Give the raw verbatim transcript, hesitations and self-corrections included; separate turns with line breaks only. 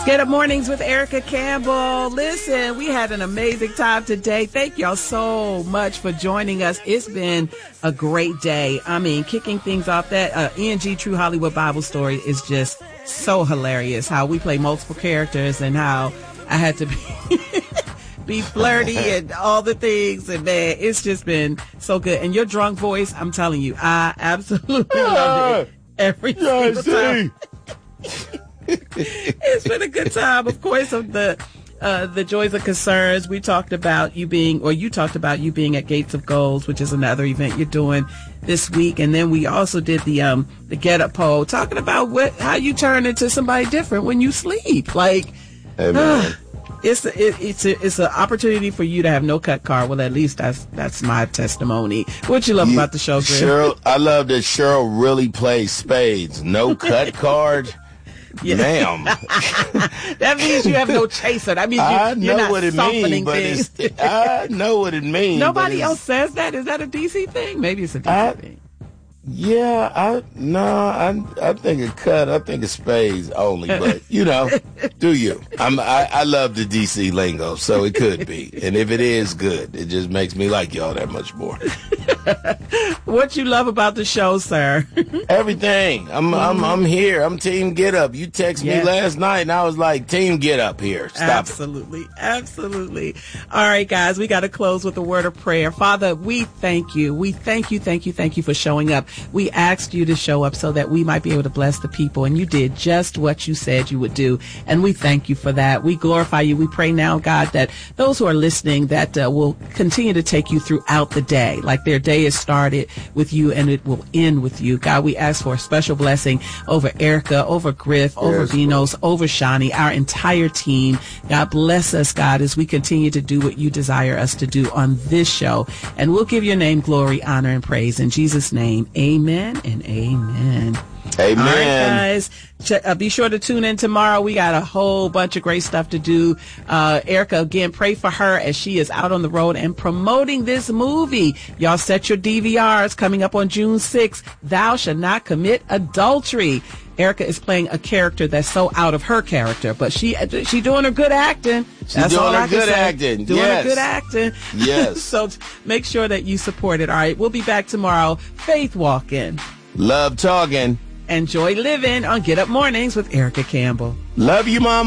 Get Up Mornings with Erica Campbell. Listen, we had an amazing time today. Thank y'all so much for joining us. It's been a great day. I mean, kicking things off, that uh, E and G True Hollywood Bible Story is just so hilarious. How we play multiple characters and how I had to be, be flirty and all the things. And man, it's just been so good. And your drunk voice, I'm telling you, I absolutely loved it every single time. It's been a good time. Of course, of the uh, the joys and concerns. We talked about you being, or you talked about you being at Gates of Goals, which is another event you're doing this week. And then we also did the um the Get Up poll, talking about what how you turn into somebody different when you sleep. Like,
hey, man.
Uh, it's a, it, it's a, it's an opportunity for you to have no cut card. Well, at least that's that's my testimony. What you love
you,
about the show, Griff?
Cheryl, I love that Cheryl really plays spades. No cut card. Yeah. Ma'am.
That means you have no chaser. That means you,
I know
you're not
what it means, but it's, I know what it means.
Nobody else says that. Is that a D C thing? Maybe it's a D C
I,
thing.
Yeah, I no, I I think a cut. I think it's spades only, but you know, do you? I'm I, I love the D C lingo, so it could be, and if it is good, it just makes me like y'all that much more.
What you love about the show, sir?
Everything. I'm mm-hmm. I'm I'm here. I'm Team Get Up. You text yes. me last night, and I was like, Team Get Up here. Stop
absolutely,
it.
absolutely. All right, guys, we got to close with a word of prayer. Father, we thank you. We thank you, thank you, thank you for showing up. We asked you to show up so that we might be able to bless the people, and you did just what you said you would do, and we thank you for that. We glorify you. We pray now, God, that those who are listening, that uh, will continue to take you throughout the day, like their day is started with you and it will end with you. God, we ask for a special blessing over Erica, over Griff, over yes, Vinos, over Shani, our entire team. God, bless us, God, as we continue to do what you desire us to do on this show, and we'll give your name glory, honor, and praise in Jesus' name. Amen and amen.
Amen.
All right, guys. Check, uh, be sure to tune in tomorrow. We got a whole bunch of great stuff to do. Uh, Erica, again, pray for her as she is out on the road and promoting this movie. Y'all set your D V Rs coming up on June sixth. Thou Shalt Not Commit Adultery. Erica is playing a character that's so out of her character, but she she doing her good acting.
She's
that's
doing
all
her
I can
good
say.
acting.
Doing
yes.
her good acting.
Yes.
So make sure that you support it. All right, we'll be back tomorrow. Faith walking.
Love talking.
Enjoy living on Get Up Mornings with Erica Campbell.
Love you, Mama.